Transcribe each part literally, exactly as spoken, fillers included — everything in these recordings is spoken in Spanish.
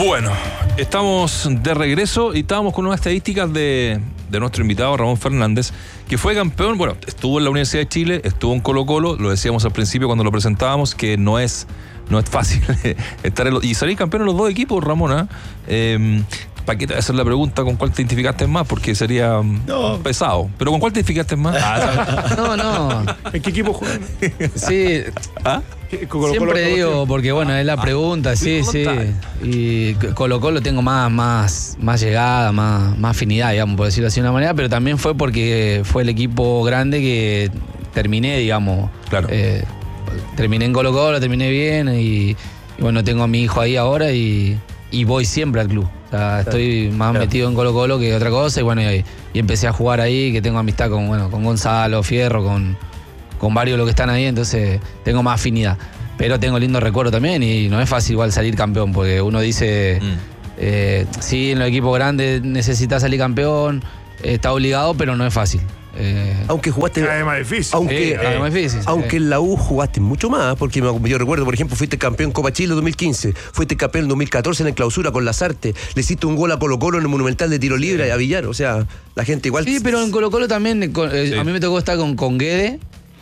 Bueno, estamos de regreso y estábamos con unas estadísticas de, de nuestro invitado Ramón Fernández, que fue campeón. Bueno, estuvo en la Universidad de Chile, estuvo en Colo-Colo, lo decíamos al principio cuando lo presentábamos, que no es, no es fácil estar en los, y salir campeón en los dos equipos, Ramón, ¿eh? Eh, ¿Para qué te voy a hacer la pregunta con cuál te identificaste más? Porque sería no. pesado. ¿Pero con cuál te identificaste más? No, no. ¿En qué equipo juegan? Sí. ¿Ah? Siempre digo, porque bueno, es la pregunta, sí, sí. Y Colo-Colo tengo más, más, más llegada, más, más afinidad, digamos, por decirlo así de una manera, pero también fue porque fue el equipo grande que terminé, digamos. Claro. Eh, terminé en Colo-Colo, terminé bien y, y bueno, tengo a mi hijo ahí ahora y, y voy siempre al club. O sea, estoy más claro. metido en Colo-Colo que otra cosa y bueno, y, y empecé a jugar ahí, que tengo amistad con, bueno, con Gonzalo, Fierro, con... con varios de los que están ahí, entonces tengo más afinidad. Pero tengo lindo recuerdo también y no es fácil igual salir campeón, porque uno dice, mm. eh, sí, en los equipos grandes necesitas salir campeón, está obligado, pero no es fácil. Eh, aunque jugaste... Es más difícil. Aunque, sí, eh, más difícil. Aunque en la U jugaste mucho más, porque yo recuerdo, por ejemplo, fuiste campeón Copa Chile dos mil quince, fuiste campeón en dos mil catorce en el Clausura con Lasarte, le hiciste un gol a Colo-Colo en el Monumental de tiro libre sí. a Villar, o sea, la gente igual... Sí, pero en Colo-Colo también, eh, sí. a mí me tocó estar con, con Guede.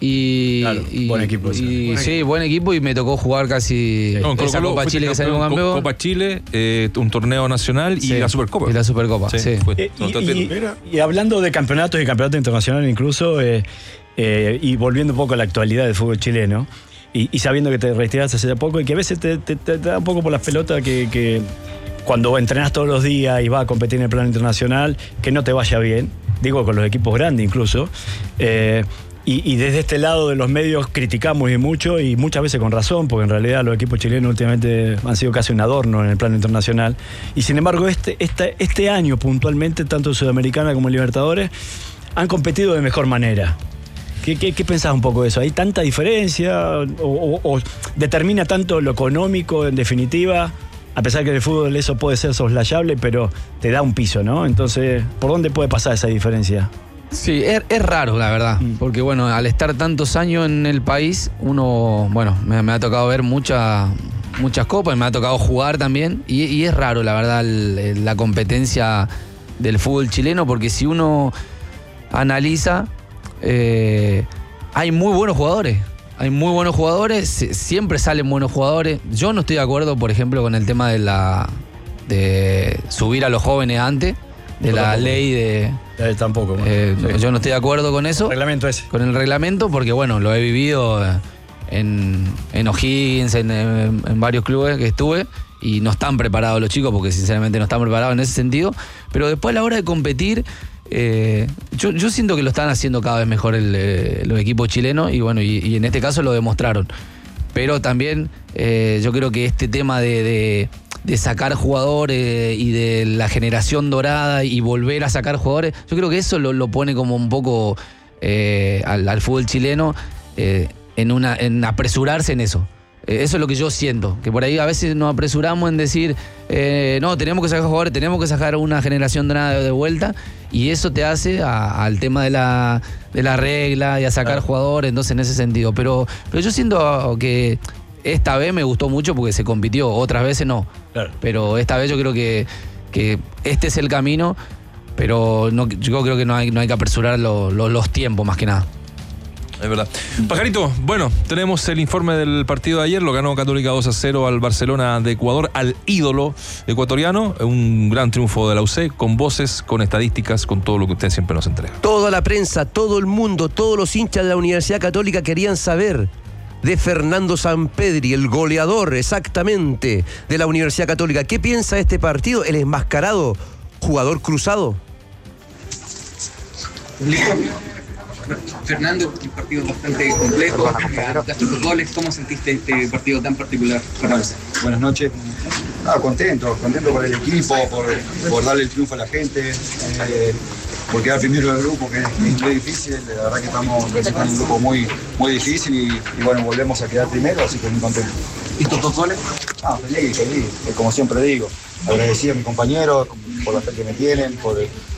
Y, claro, y buen equipo. Y, buen sí, equipo. buen equipo y me tocó jugar casi no, esa Colo-Colo, Copa Chile que salimos campeón. Copa Chile, eh, un torneo nacional y sí, la Supercopa. Y la Supercopa, sí. sí. Eh, y, y, y hablando de campeonatos y campeonato internacional incluso, eh, eh, y volviendo un poco a la actualidad del fútbol chileno, y, y sabiendo que te retiraste hace poco y que a veces te, te, te da un poco por las pelotas que, que cuando entrenás todos los días y vas a competir en el plano internacional, que no te vaya bien, digo con los equipos grandes incluso, eh, Y, y desde este lado de los medios criticamos y mucho, y muchas veces con razón, porque en realidad los equipos chilenos últimamente han sido casi un adorno en el plano internacional. Y sin embargo, este, este, este año puntualmente, tanto en Sudamericana como en Libertadores, han competido de mejor manera. ¿Qué, qué, qué pensás un poco de eso? ¿Hay tanta diferencia? ¿O, o, o determina tanto lo económico, en definitiva? A pesar que en el fútbol eso puede ser soslayable, pero te da un piso, ¿no? Entonces, ¿por dónde puede pasar esa diferencia? Sí, es, es raro, la verdad, porque bueno, al estar tantos años en el país, uno, bueno, me, me ha tocado ver mucha, muchas copas, me ha tocado jugar también, y, y es raro, la verdad, el, la competencia del fútbol chileno, porque si uno analiza, eh, hay muy buenos jugadores, hay muy buenos jugadores, siempre salen buenos jugadores. Yo no estoy de acuerdo, por ejemplo, con el tema de la de subir a los jóvenes antes, de la ley de... Eh, tampoco. Bueno, eh, sí. Yo no estoy de acuerdo con eso. El reglamento ese. Con el reglamento, porque bueno, lo he vivido en, en O'Higgins, en, en, en varios clubes que estuve, y no están preparados los chicos, porque sinceramente no están preparados en ese sentido. Pero después a la hora de competir, eh, yo, yo siento que lo están haciendo cada vez mejor el, eh, los equipos chilenos, y bueno, y, y en este caso lo demostraron. Pero también eh, yo creo que este tema de... de de sacar jugadores y de la generación dorada y volver a sacar jugadores, yo creo que eso lo, lo pone como un poco eh, al, al fútbol chileno eh, en, una, en apresurarse en eso. Eh, eso es lo que yo siento, que por ahí a veces nos apresuramos en decir, eh, no, tenemos que sacar jugadores, tenemos que sacar una generación dorada de vuelta, y eso te hace a, al tema de la, de la regla y a sacar claro. jugadores, entonces en ese sentido. Pero, pero yo siento que... Esta vez me gustó mucho porque se compitió, otras veces no. Claro. Pero esta vez yo creo que, que este es el camino, pero no, yo creo que no hay, no hay que apresurar lo, lo, los tiempos más que nada. Es verdad. Pajarito, bueno, tenemos el informe del partido de ayer, lo ganó Católica dos a cero al Barcelona de Ecuador, al ídolo ecuatoriano, un gran triunfo de la U C, con voces, con estadísticas, con todo lo que usted siempre nos entrega. Toda la prensa, todo el mundo, todos los hinchas de la Universidad Católica querían saber de Fernando Sampedri, el goleador exactamente de la Universidad Católica. ¿Qué piensa de este partido? El enmascarado jugador cruzado. Fernando, un partido bastante complejo, anotaste dos goles. ¿Cómo sentiste este partido tan particular para vos? Buenas noches. Ah, contento, contento por el equipo, por, por darle el triunfo a la gente, eh, por quedar primero del grupo, que es muy difícil. La verdad que estamos presentando un grupo muy, muy difícil y, y bueno, volvemos a quedar primero, así que muy contento. ¿Y estos dos goles? Ah, feliz, feliz, como siempre digo. Agradecido a mis compañeros por la fe que me tienen, por,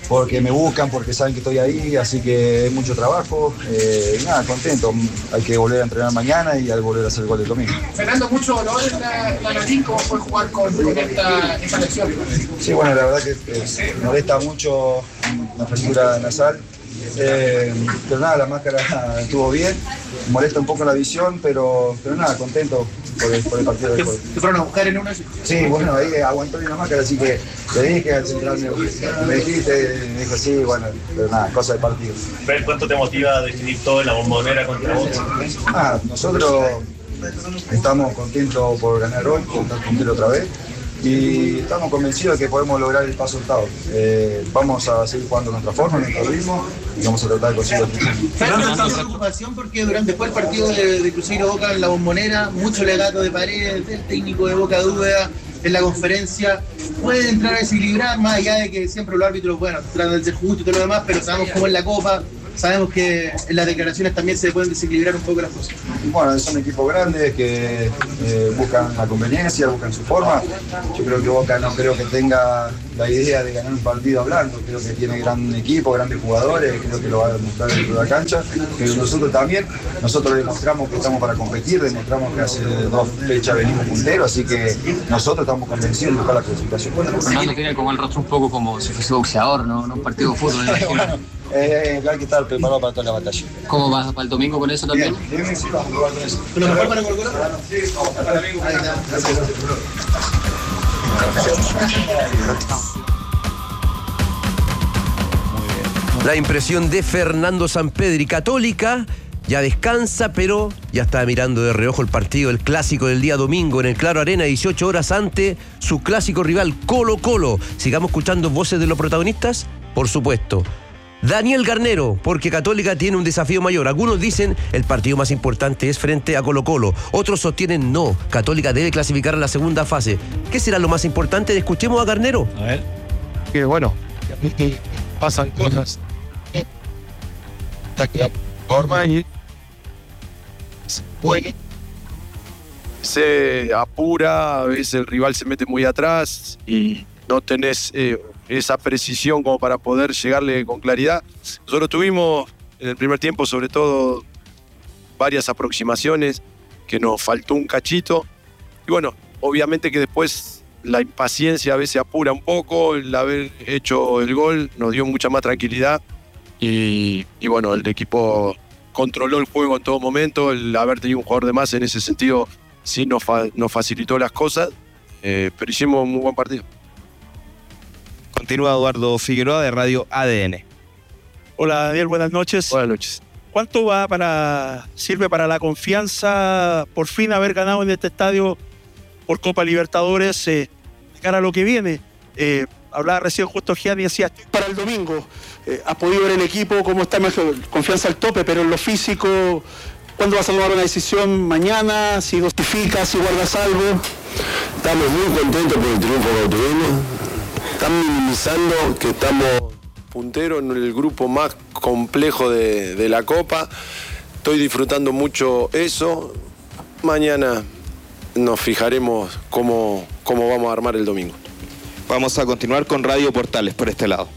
porque me buscan, porque saben que estoy ahí, así que es mucho trabajo. Eh, nada, contento. Hay que volver a entrenar mañana y hay que volver a hacer el gol del domingo. Fernando, mucho dolor en la, en la nariz, ¿cómo fue jugar con, con esta, esta lesión? Sí, bueno, la verdad que eh, me molesta mucho la fractura nasal. Eh, pero nada, la máscara estuvo bien, me molesta un poco la visión, pero, pero nada, contento por el, por el partido de hoy. ¿Te fueron a buscar en una? Sí, bueno, ahí aguantó bien la máscara, así que le dije al central, me, me dijiste, me dijo sí, bueno, pero nada, cosa de partido. ¿Cuánto te motiva a definir todo en la Bombonera contra Boca? Ah, nosotros estamos contentos por ganar hoy, por estar contentos otra vez. Y estamos convencidos de que podemos lograr el paso octavo. Eh, vamos a seguir jugando nuestra forma, nuestro ritmo y vamos a tratar de conseguir el triunfo. Fernando, ¿tienes preocupación porque durante después el partido de, de Cruzeiro Boca en la Bombonera, mucho legato de Paredes, del técnico de Boca Dúbeda en la conferencia, puede entrar a desequilibrar, más allá de que siempre los árbitros, bueno, tratan de ser justos y todo lo demás, pero sabemos cómo es la Copa, sabemos que en las declaraciones también se pueden desequilibrar un poco las cosas. Bueno, son equipos grandes que eh, buscan la conveniencia, buscan su forma. Yo creo que Boca no creo que tenga la idea de ganar un partido hablando, creo que tiene gran equipo, grandes jugadores, creo que lo va a demostrar dentro de la cancha, pero nosotros también, nosotros demostramos que estamos para competir, demostramos que hace dos fechas venimos punteros, así que nosotros estamos convencidos de buscar la clasificación. Fernando tiene como el rostro un poco como si fuese boxeador, no, no un partido de fútbol. Bueno, eh, hay que estar preparado para toda la batalla. ¿Cómo vas para el domingo con eso también? Bien, bien, sí, vamos a jugar con eso. ¿Lo mejor para Colo-Colo? Sí, vamos para el domingo. Ahí está. Gracias. La impresión de Fernando Sampedri. Católica ya descansa, pero ya está mirando de reojo el partido, el clásico del día domingo en el Claro Arena, dieciocho horas ante su clásico rival Colo-Colo. Sigamos escuchando voces de los protagonistas, por supuesto. Daniel Garnero, porque Católica tiene un desafío mayor. Algunos dicen el partido más importante es frente a Colo-Colo. Otros sostienen no, Católica debe clasificar a la segunda fase. ¿Qué será lo más importante? Escuchemos a Garnero. A ver. Que bueno, pasan cosas. Forma y se apura, a veces el rival se mete muy atrás y no tenés eh, esa precisión como para poder llegarle con claridad. Nosotros tuvimos en el primer tiempo sobre todo varias aproximaciones que nos faltó un cachito y bueno, obviamente que después la impaciencia a veces apura un poco, el haber hecho el gol nos dio mucha más tranquilidad y, y bueno, el equipo controló el juego en todo momento, el haber tenido un jugador de más en ese sentido sí nos, fa nos facilitó las cosas, eh, pero hicimos un muy buen partido. Continúa Eduardo Figueroa de Radio A D N. Hola Daniel, buenas noches. Buenas noches. ¿Cuánto va para, sirve para la confianza por fin haber ganado en este estadio por Copa Libertadores eh, de cara a lo que viene? Eh, hablaba recién justo Gianni y decía, estoy para el domingo. Eh, has podido ver el equipo, cómo está mejor, confianza al tope, pero en lo físico, ¿cuándo vas a tomar una decisión? ¿Mañana? ¿Si justificas, si guardas algo? Estamos muy contentos por el triunfo que tuvimos. Están minimizando que estamos punteros en el grupo más complejo de, de la Copa. Estoy disfrutando mucho eso. Mañana nos fijaremos cómo, cómo vamos a armar el domingo. Vamos a continuar con Radio Portales por este lado.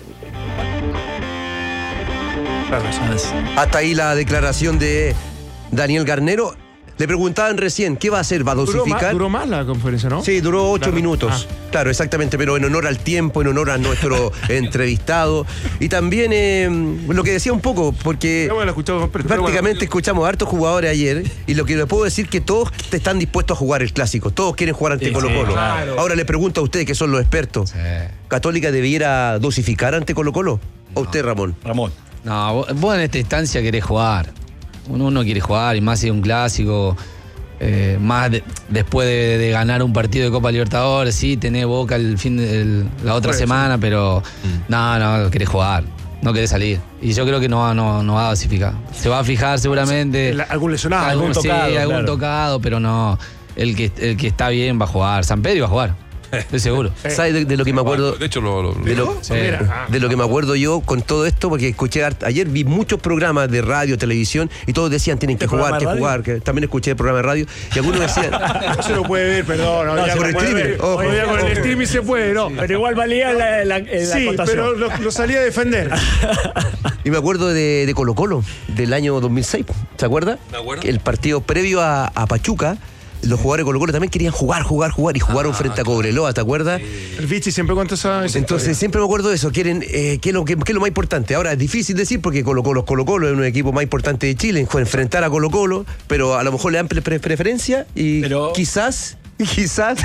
Hasta ahí la declaración de Daniel Garnero. Le preguntaban recién, ¿qué va a hacer? ¿Va a dosificar? Duró más, duró más la conferencia, ¿no? Sí, duró ocho claro. minutos. Ah. Claro, exactamente, pero en honor al tiempo, en honor a nuestro entrevistado. Y también eh, lo que decía un poco, porque bueno, escuchamos, pero, prácticamente pero bueno. escuchamos a hartos jugadores ayer, y lo que les puedo decir es que todos están dispuestos a jugar el clásico, todos quieren jugar ante sí, Colo-Colo. Sí, claro. Ahora le pregunto a ustedes, que son los expertos, sí. ¿Católica debiera dosificar ante Colo-Colo? ¿O no. usted, Ramón? Ramón. No, vos, vos en esta instancia querés jugar. Uno, uno quiere jugar, y más si es un clásico. Eh, más de, después de, de ganar un partido de Copa Libertadores, sí, tenés Boca el fin de, el, la otra pues, semana, pero mm. no, no, querés jugar, no querés salir. Y yo creo que no, no, no va a dosificar. Se va a fijar seguramente. ¿Algún lesionado? Algún, algún sí, tocado. algún claro. tocado, pero no. El que, el que está bien va a jugar. Sampedri va a jugar. Estoy seguro. ¿Sabes de, de lo que me acuerdo? De hecho, lo, lo, de, lo, Sí. de lo que me acuerdo yo con todo esto, porque escuché hart- ayer vi muchos programas de radio, televisión, y todos decían tienen que ¿Este jugar, que programa de jugar, que también escuché el programa de radio, y algunos decían. No se lo puede ver, perdón. No, hoy día por con streaming, el- ojo, hoy día con el ojo. streaming se puede, ¿no? Pero igual valía la, la, la Sí, acotación. pero lo, lo salí a defender. Y me acuerdo de, de Colo Colo, del año dos mil seis, ¿se acuerda? Me acuerdo. El partido previo a, a Pachuca, los jugadores de Colo Colo también querían jugar, jugar, jugar, y jugaron Ah, frente a Cobreloa, ¿te acuerdas? El Vichy siempre cuenta esa, esa Entonces historia. siempre me acuerdo de eso, quieren, eh, ¿qué, es lo, qué, qué es lo más importante? Ahora es difícil decir porque Colo Colo, Colo Colo es un equipo más importante de Chile, fue enfrentar a Colo Colo, pero a lo mejor le dan pre- pre- preferencia y Pero- quizás, quizás,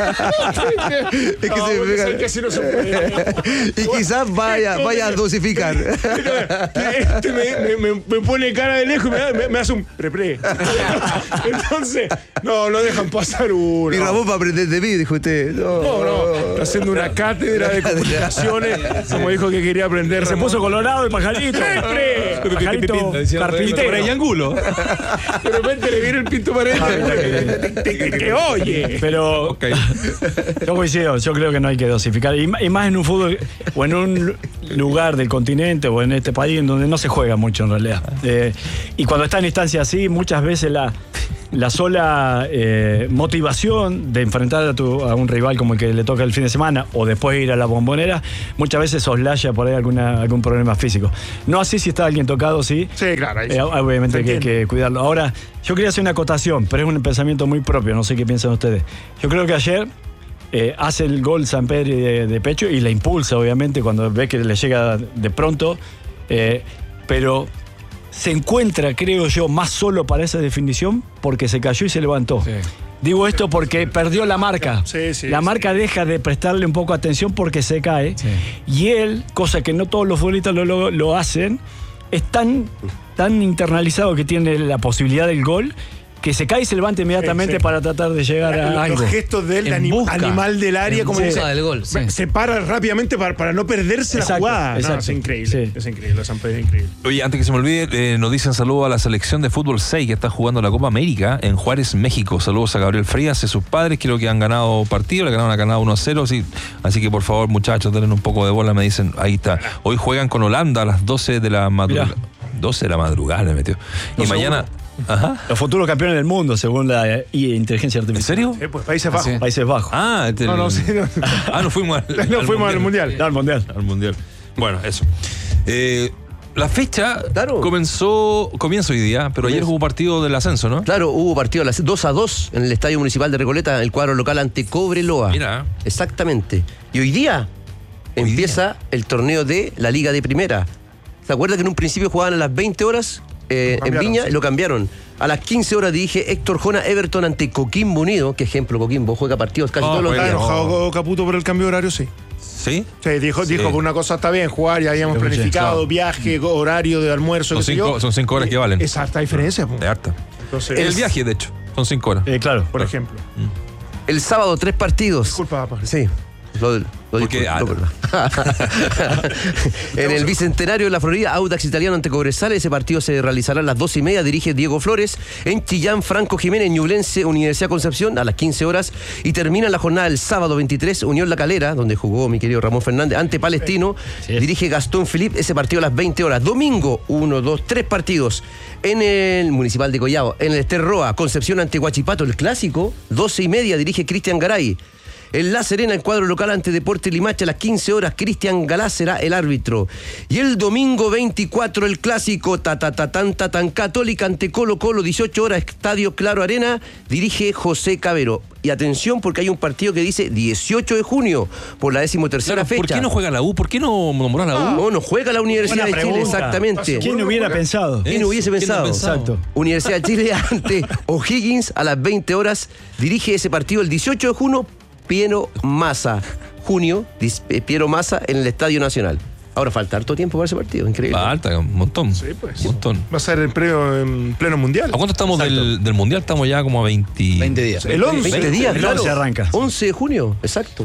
es que No, se me porque pega- sabe que así no se puede. y quizás vaya, vaya a dosificar. Este me, me, me, me pone cara de lejos y me, da- me, me hace un pre pre. Entonces, no, no dejan pasar uno. Y Ramón va a aprender de mí, dijo usted. No, No, no, está haciendo una cátedra de comunicaciones, como dijo que quería aprender. Se Ramón. puso colorado el pajarito. Pre, Pajarito carpintero. Por ahí angulo. De repente le viene el pinto para él. Que oye. Pero Ok. yo coincido, yo creo que no hay que dosificar. Y, ma- y más en un fútbol o en un lugar del continente o en este país en donde no se juega mucho en realidad. Eh, y cuando está en instancias así, muchas veces la, la sola eh, motivación de enfrentar a, tu, a un rival como el que le toca el fin de semana o después ir a la Bombonera, muchas veces soslaya por ahí alguna, algún problema físico. No así si está alguien tocado, sí. Sí, claro. Ahí Eh, sí. obviamente Se que hay entiende. que cuidarlo. Ahora, yo quería hacer una acotación, pero es un pensamiento muy propio, no sé qué piensan ustedes. Yo creo que ayer eh, hace el gol Sampedri de, de pecho y la impulsa, obviamente, cuando ve que le llega de pronto, eh, pero se encuentra, creo yo, más solo para esa definición porque se cayó y se levantó. Sí. Digo esto porque perdió la marca. Sí, sí, la sí. marca deja de prestarle un poco atención porque se cae. Sí. Y él, cosa que no todos los futbolistas lo, lo, lo hacen, es tan, tan internalizado que tiene la posibilidad del gol que se cae y se levanta inmediatamente Sí, sí. para tratar de llegar a Los, algo. los gestos de él, de En anim- busca. animal del área, En como busca dice, del gol, sí. se para rápidamente para, para no perderse Exacto, la jugada. No, exacto. es increíble. Sí. Es increíble, San Pedro es increíble. Oye, antes que se me olvide, eh, nos dicen saludos a la selección de fútbol seis que está jugando la Copa América en Juárez, México. Saludos a Gabriel Frías y sus padres, creo que han ganado partido, le ganaron a ganado uno a cero, sí. Así que por favor, muchachos, denle un poco de bola, me dicen, ahí está. Hoy juegan con Holanda a las doce de la madrugada. Mirá. doce de la madrugada le metió. Y No, mañana. Ajá. Los futuros campeones del mundo, según la eh, inteligencia ¿En artificial. serio? Eh, pues Países Bajos. sí. Países Bajos. Ah, este No, no, el- sí, no. Ah, no fuimos al, No fuimos al mundial. No, al mundial. Al mundial. Bueno, eso. Eh, la fecha Claro. comenzó, comienza hoy día, pero ayer Comienza. hubo partido del ascenso, ¿no? Claro, hubo partido a las dos a dos en el Estadio Municipal de Recoleta, el cuadro local ante Cobreloa. Mira. Exactamente. Y hoy día Hoy empieza el torneo de la Liga de Primera. ¿Se acuerda que en un principio jugaban a las veinte horas eh, Lo en cambiaron, Viña? sí. Y lo cambiaron. A las quince horas dirige Héctor Jona Everton ante Coquimbo Unido. ¿Qué ejemplo, Coquimbo? Juega partidos casi Ah, todos los juega. Está días. enojado Caputo por el cambio de horario, sí. ¿Sí? Sí, dijo, Sí. dijo que una cosa está bien, jugar, ya habíamos Lo escuché. planificado, Claro. viaje, horario de almuerzo, Son qué sé cinco, yo. son cinco horas que valen. Esa harta diferencia, po. De harta. Entonces, El viaje, de hecho, son cinco horas. Eh, claro. por ejemplo. El sábado, tres partidos. Disculpa, Pajarito. Sí. Lo, lo Porque- disculpo, ah, no, perdón. En el Bicentenario de la Florida, Audax Italiano ante Cobresal. Ese partido se realizará a las dos y media. Dirige Diego Flores. En Chillán, Franco Jiménez, Ñublense, Universidad Concepción, a las quince horas. Y termina la jornada el sábado veintitrés, Unión La Calera, donde jugó mi querido Ramón Fernández, ante Palestino. Sí. Dirige Gastón Philippe. Ese partido a las veinte horas. Domingo, uno, dos, tres partidos. En el Municipal de Collao, en el Ester Roa, Concepción ante Huachipato, el clásico. doce y media, dirige Cristian Garay. En La Serena, el cuadro local ante Deportes Limache, a las quince horas, Cristian Galá será el árbitro. Y el domingo veinticuatro, el clásico, ta ta ta tan ta tan Católica ante Colo Colo, dieciocho horas, Estadio Claro Arena, dirige José Cabero. Y atención, porque hay un partido que dice dieciocho de junio, por la decimotercera Claro, fecha. ¿por qué no juega la U? ¿Por qué no nombró la U? No, no juega la Universidad Buena de Chile, pregunta. exactamente. ¿Quién hubiera pensado? ¿Quién hubiese ¿Quién pensado? ha pensado? Exacto. Universidad de Chile ante O'Higgins a las veinte horas. Dirige ese partido el dieciocho de junio, Piero Massa. Junio, dis- eh, Piero Massa en el Estadio Nacional. Ahora falta harto tiempo para ese partido, increíble. Falta, un montón. Sí, pues. Un montón. Va a ser el premio en pleno mundial. ¿A cuánto estamos del, del mundial? Estamos ya como a veinte. veinte días. El once. veinte días, el claro. once arranca. once de junio, exacto.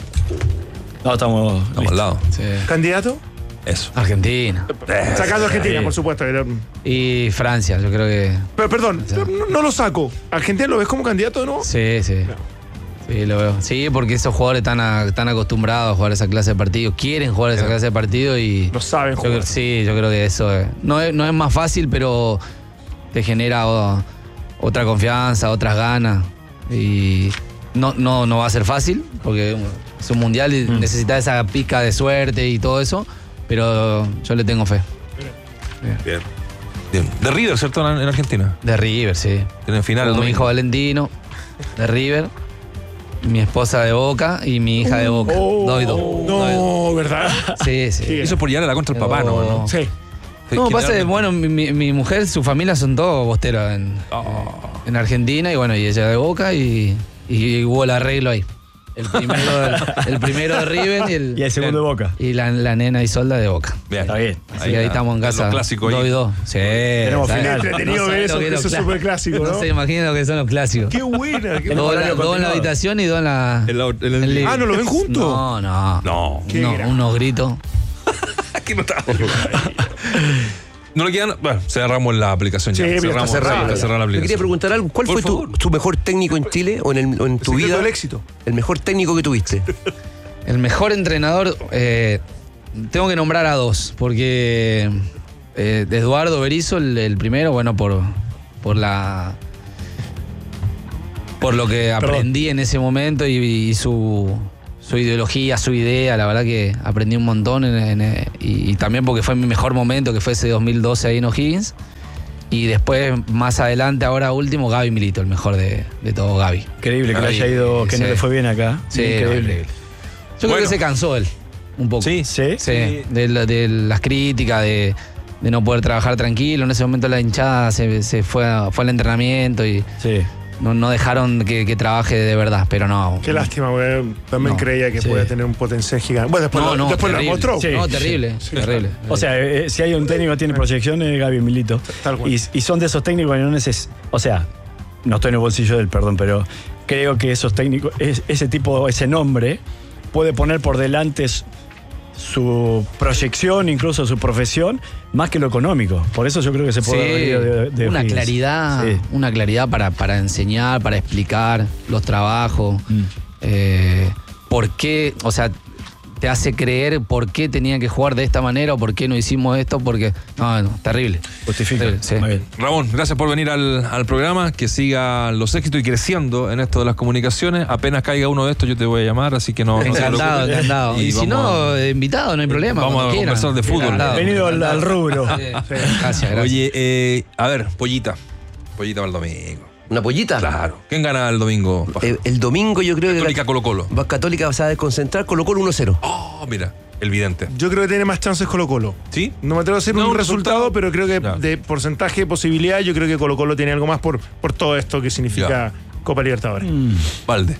No, estamos. Estamos al lado. Sí. ¿Candidato? Eso. Argentina. Sacando a Argentina, Sí. por supuesto. Era- Y Francia, yo creo que. Pero perdón, no, no lo saco. ¿Argentina lo ves como candidato o no? Sí, sí. Sí, lo veo. Sí, porque esos jugadores están, a- están acostumbrados a jugar esa clase de partido, quieren jugar esa clase de partido y... Lo saben yo jugar. creo- sí, yo creo que eso es- no, es, no es más fácil, pero te genera o- otra confianza, otras ganas. Y no, no, no va a ser fácil, porque es un mundial y Mm. necesita esa pizca de suerte y todo eso, pero yo le tengo fe. Bien. Bien. De River, ¿cierto? En en Argentina. De River, sí. En el final. el Con mi domingo. hijo Valentino, de River, mi esposa de Boca y mi hija de Boca. Dos y dos. No, ¿verdad? Sí, sí. Eso por llegar a la contra del papá, ¿no? ¿no? Sí. No, pasa que, Generalmente- bueno, mi, mi- mi mujer, su familia son todos bosteros en, en Argentina y bueno, y ella de Boca y, y hubo el arreglo ahí. El primero, del- el primero de River y el, Y el segundo de Boca. y la, la nena Isolda de Boca. Bien. Está bien. Así que ahí estamos en casa. Los clásicos ahí. Dos y dos. Sí. Tenemos ¿sabes? final. Entretenido No ver sabe eso, lo que es eso los es súper clásico, No ¿no? se imagina lo que son los clásicos. Qué buena. Qué Dos, buena. en la- dos en la habitación y dos en la. En la- en el- en living. Ah, ¿no lo ven juntos? No, no. No. Qué No, grande. unos gritos. Aquí no está. No le quedan. Bueno, cerramos la aplicación ya. Sí, ya está cerramos, cerrada. sí, está cerrada la Me quería aplicación. preguntar algo. ¿Cuál Por fue tu, favor. tu mejor técnico en Chile o en, el- o en tu secreto vida? del éxito. El mejor técnico que tuviste. El mejor entrenador, eh, tengo que nombrar a dos, porque eh, Eduardo Berizzo, el, el primero, bueno, por, por la. Por lo que aprendí en ese momento y, y su, su ideología, su idea, la verdad que aprendí un montón en- en- y, y también porque fue mi mejor momento, que fue ese dos mil doce ahí en O'Higgins. Y después, más adelante, ahora último, Gaby Milito, el mejor de, de todo, Gaby. Increíble que le Gaby, haya ido, que no sí. le fue bien acá. Sí, Increíble. increíble. Yo creo Bueno. que se cansó él, un poco. Sí. ¿Sí? Sí, de, la- de las críticas, de, de no poder trabajar tranquilo. En ese momento la hinchada se, se fue, a- fue al entrenamiento y Sí. no, no dejaron que, que trabaje de verdad, pero no. Qué lástima, güey. También No, creía que sí. podía tener un potencial gigante. Bueno, después, No, lo, no, después lo terrible. mostró. Sí. No, terrible, terrible. O sea, eh, si hay un técnico que tiene proyecciones, es Gaby Milito. Tal cual. Y, y son de esos técnicos que no neces... O sea, no estoy en el bolsillo del perdón, pero creo que esos técnicos, es- ese tipo, ese nombre, puede poner por delante s- su proyección, incluso su profesión, más que lo económico. Por eso yo creo que se puede haber Sí, ido de, de una O'Higgins. claridad, Sí. una claridad para, para enseñar, para explicar los trabajos, eh, por qué, o sea, te hace creer por qué tenía que jugar de esta manera o por qué no hicimos esto, porque no, no, terrible. Justifica. Terrible, sí. Muy bien. Ramón, gracias por venir al, al programa. Que sigan los éxitos y creciendo en esto de las comunicaciones. Apenas caiga uno de estos, yo te voy a llamar, así que no. no se Encantado, preocupe. encantado. Y, si vamos no, a- eh, invitado, no hay problema. Vamos cuando a quieran. conversar de fútbol. Encantado. Bienvenido al, al Encantado. rubro. Sí, Gracias, gracias. Oye, eh, a ver, pollita. Pollita para el domingo. ¿Una pollita? Claro. ¿Quién gana el domingo? Eh, el domingo yo creo que Católica Colo Colo. la Católica se va a desconcentrar. Colo Colo uno cero. Oh, mira, el vidente. Yo creo que tiene más chances Colo Colo. ¿Sí? No me atrevo a decir No, un un resultado, resultado. pero creo que Ya. de porcentaje de posibilidad, yo creo que Colo Colo tiene algo más por, por todo esto que significa Copa Libertadores. Valde.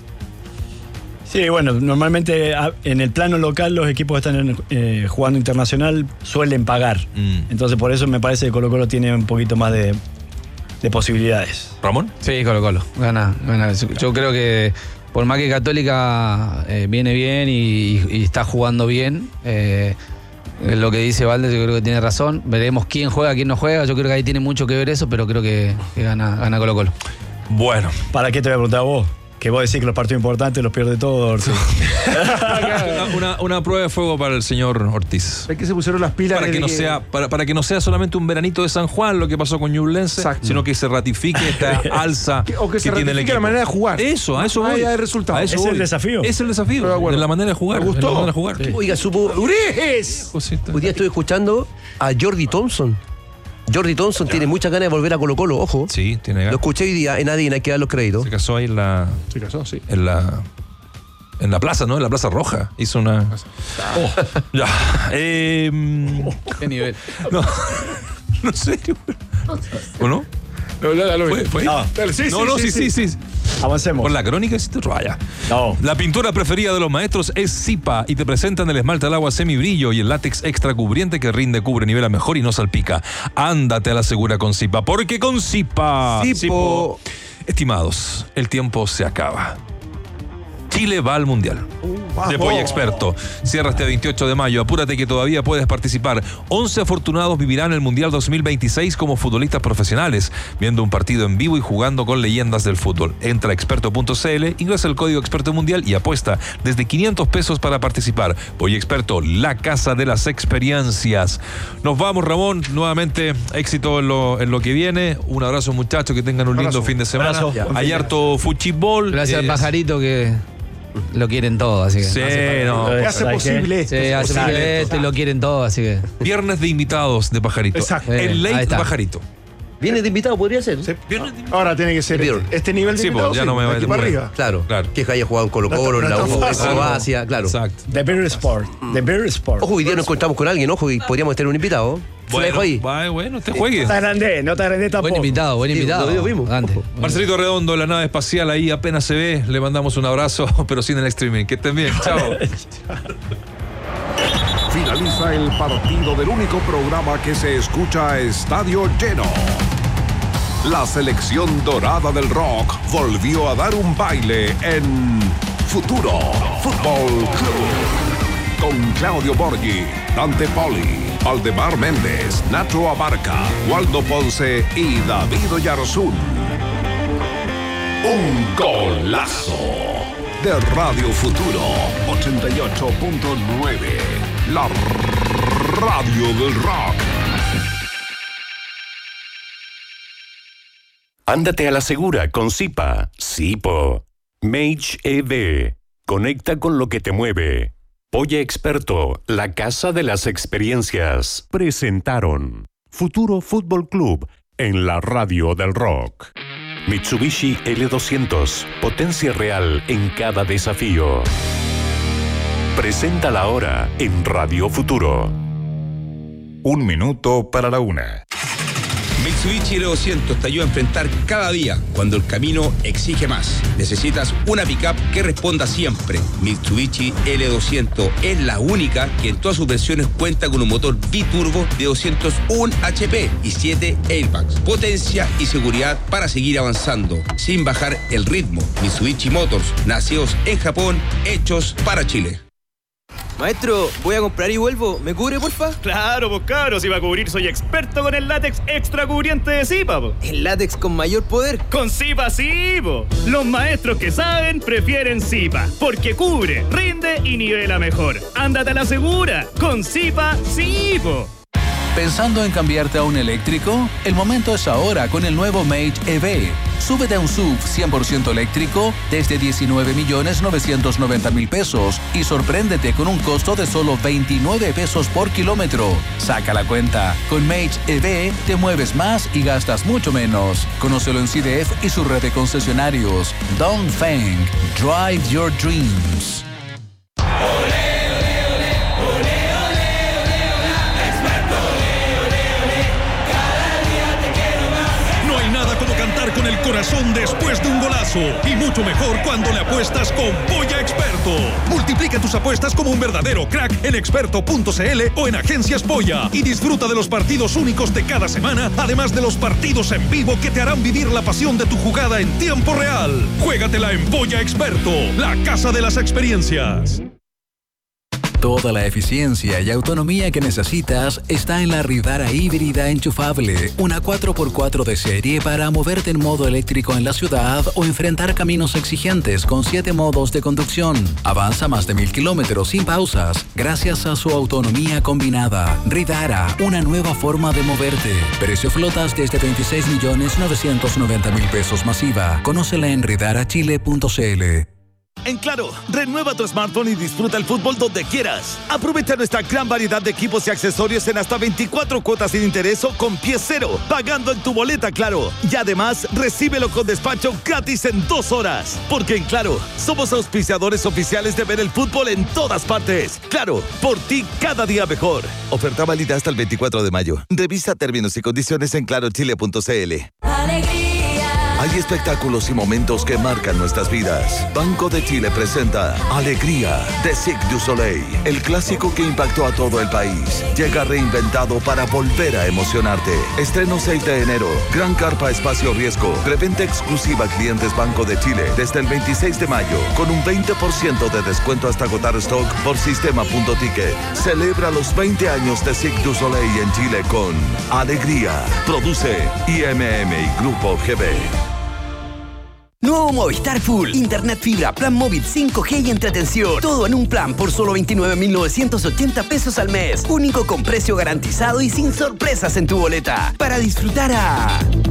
Sí, bueno, normalmente a- en el plano local los equipos que están en- eh, jugando internacional suelen pagar. Mm. Entonces por eso me parece que Colo Colo tiene un poquito más de, de posibilidades. ¿Ramón? Sí, Colo Colo. Gana, gana. Yo creo que por más que Católica eh, viene bien y, y- y está jugando bien, eh, lo que dice Valde yo creo que tiene razón. Veremos quién juega, quién no juega. Yo creo que ahí tiene mucho que ver eso, pero creo que, que gana, gana Colo Colo. Bueno. ¿Para qué te voy a preguntar a vos? Que vos decís que los partidos importantes los pierde todo, Ortiz. una, una- una prueba de fuego para el señor Ortiz. Es que se pusieron las pilas. Para que, de no sea, para, para que no sea solamente un veranito de San Juan lo que pasó con Ñublense, Exacto. sino que se ratifique esta alza Que- o que se tiene el ratifique la equipo. manera de jugar. Eso, a eso Más voy. allá del resultado. A eso Es el voy. desafío. Es el desafío. Estoy de acuerdo. De la manera de jugar. Me gustó. de la manera de jugar. Oiga, supo. ¡Ures! Cosita. Hoy día estoy escuchando a Jordi Thompson. Jordi Thompson tiene muchas ganas de volver a Colo Colo, ojo. Sí, tiene Lo ganas. escuché hoy día en Adina, hay que dar los créditos. Se casó ahí en la, Se casó, sí. en la en la plaza, ¿no? En la Plaza Roja. Hizo una. Oh, ya. Eh, ¿Qué nivel? no. No sé. ¿O no? No, no, no, no. ¿Fue? ¿Fue? No. Dale, sí, no, no, sí, sí, sí. Avancemos. Por la crónica hiciste raya. No. La pintura preferida de los maestros es Zipa y te presentan el esmalte al agua semibrillo y el látex extra cubriente que rinde, cubre, nivela mejor y no salpica. Ándate a la segura con Zipa, porque con Zipa... Zipo. Estimados, el tiempo se acaba. Chile va al Mundial. de Polla Experto. Cierra este veintiocho de mayo. Apúrate que todavía puedes participar. once afortunados vivirán el Mundial dos mil veintiséis como futbolistas profesionales, viendo un partido en vivo y jugando con leyendas del fútbol. Entra a experto punto c l, ingresa el código Experto Mundial y apuesta desde quinientos pesos para participar. Polla Experto, la casa de las experiencias. Nos vamos, Ramón. Nuevamente, éxito en lo, en lo que viene. Un abrazo, muchachos, que tengan un lindo Abrazo. fin de semana. Abrazo. Hay harto fuchibol. Gracias eh, al pajarito que lo quieren todo, así que. Sí, no. ¿Qué hace posible esto? Sí, hace Posible posible esto y lo quieren todo, así que. Viernes de invitados de Pajarito. Exacto. El Ahí late está. Pajarito. ¿Viene de invitado? ¿Podría ser? Sí. Ahora tiene que ser Bien. este, este nivel de Sí, invitado, pues, ya sí, no me de voy a aquí para demorar. arriba. Claro, Claro. que haya jugado en Colo Colo, en No la está U, en fácil. Croacia, claro. Exacto. The Beer Sport. The Beer Sport. Ojo, hoy día nos encontramos con alguien, ojo, y podríamos tener un invitado. Se lo dejo ahí. va, bueno, usted juegue. No te agrandé, no te agrandé tampoco. Buen invitado, buen Sí, invitado. lo vimos. Dante. Marcelito Redondo, la nave espacial ahí apenas se ve. Le mandamos un abrazo, pero sin el streaming. Que estén bien. Chao. Finaliza el partido del único programa que se escucha a estadio lleno. La selección dorada del rock volvió a dar un baile en Futuro Fútbol Club. Con Claudio Borghi, Dante Poli, Valdemar Méndez, Nacho Abarca, Waldo Ponce y David Oyarzún. Un golazo de Radio Futuro ochenta y ocho punto nueve. La radio del rock. Ándate a la segura con Zipa. Zipo. Mage E V. Conecta con lo que te mueve. Polla Experto, la casa de las experiencias. Presentaron Futuro Fútbol Club en la radio del rock. Mitsubishi L doscientos. Potencia real en cada desafío. Presenta la hora en Radio Futuro. Un minuto para la una. Mitsubishi L doscientos te ayuda a enfrentar cada día cuando el camino exige más. Necesitas una pickup que responda siempre. Mitsubishi L doscientos es la única que en todas sus versiones cuenta con un motor biturbo de doscientos uno H P y siete airbags. Potencia y seguridad para seguir avanzando sin bajar el ritmo. Mitsubishi Motors, nacidos en Japón, hechos para Chile. Maestro, voy a comprar y vuelvo. ¿Me cubre, porfa? Claro, pues cabros, si va a cubrir soy experto con el látex extra cubriente de Zipa, po. ¿El látex con mayor poder? Con Zipa sí, po. Los maestros que saben prefieren Zipa, porque cubre, rinde y nivela mejor. Ándate a la segura, con Zipa sí, po. ¿Pensando en cambiarte a un eléctrico? El momento es ahora con el nuevo Mage E V. Súbete a un S U V cien por ciento eléctrico desde diecinueve millones novecientos noventa mil pesos y sorpréndete con un costo de solo veintinueve pesos por kilómetro. Saca la cuenta. Con Mage E V te mueves más y gastas mucho menos. Conócelo en C D F y su red de concesionarios. Dongfeng. Drive your dreams. Con el corazón después de un golazo y mucho mejor cuando le apuestas con Polla Experto. Multiplica tus apuestas como un verdadero crack en experto punto c l o en Agencias Polla y disfruta de los partidos únicos de cada semana, además de los partidos en vivo que te harán vivir la pasión de tu jugada en tiempo real. Juégatela en Polla Experto, la casa de las experiencias. Toda la eficiencia y autonomía que necesitas está en la Ridara híbrida enchufable, una cuatro por cuatro de serie para moverte en modo eléctrico en la ciudad o enfrentar caminos exigentes con siete modos de conducción. Avanza más de mil kilómetros sin pausas gracias a su autonomía combinada. Ridara, una nueva forma de moverte. Precio flotas desde veintiséis millones novecientos noventa mil pesos masiva. Conócela en ridara chile punto c l. En Claro, renueva tu smartphone y disfruta el fútbol donde quieras. Aprovecha nuestra gran variedad de equipos y accesorios en hasta veinticuatro cuotas sin interés o con pie cero, pagando en tu boleta Claro. Y además, recíbelo con despacho gratis en dos horas. Porque en Claro, somos auspiciadores oficiales de ver el fútbol en todas partes. Claro, por ti cada día mejor. Oferta válida hasta el veinticuatro de mayo. Revisa términos y condiciones en claro chile punto c l. Alegría. Hay espectáculos y momentos que marcan nuestras vidas. Banco de Chile presenta Alegría de Cirque du Soleil, el clásico que impactó a todo el país. Llega reinventado para volver a emocionarte. Estreno seis de enero. Gran Carpa Espacio Riesgo. Preventa exclusiva a clientes Banco de Chile desde el veintiséis de mayo con un veinte por ciento de descuento hasta agotar stock por sistema.ticket. Celebra los veinte años de Cirque du Soleil en Chile con Alegría. Produce I M M y Grupo G B. Nuevo Movistar Full. Internet fibra, plan móvil cinco G y entretención. Todo en un plan por solo veintinueve mil novecientos ochenta pesos al mes. Único con precio garantizado y sin sorpresas en tu boleta. Para disfrutar a...